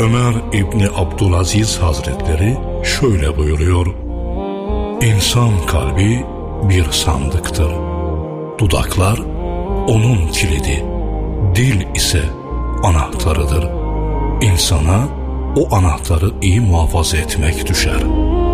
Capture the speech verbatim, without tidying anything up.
Ömer İbni Abdülaziz Hazretleri şöyle buyuruyor: İnsan kalbi bir sandıktır. Dudaklar onun kilidi, dil ise anahtarıdır. İnsana o anahtarı iyi muhafaza etmek düşer.